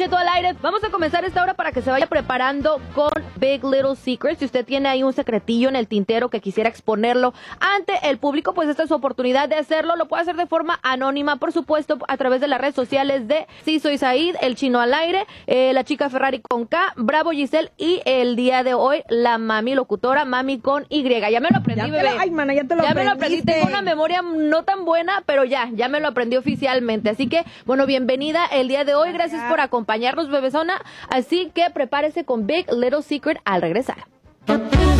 Cheto al aire. Vamos a comenzar esta hora para que se vaya preparando con Big Little Secret. Si usted tiene ahí un secretillo en el tintero que quisiera exponerlo ante el público, pues esta es su oportunidad de hacerlo. Lo puede hacer de forma anónima, por supuesto, a través de las redes sociales de Sí Soy Said, El Chino al aire, la chica Ferrari con K, Bravo Giselle y el día de hoy la mami locutora, mami con Y. Ya me lo aprendí, bebé. Ay, mana, ya te lo Ya me lo aprendiste. aprendí. Tengo una memoria no tan buena, pero ya me lo aprendí oficialmente. Así que, bueno, bienvenida el día de hoy. Gracias por acompañarnos, bebezona. Así que prepárese con Big Little Secret al regresar.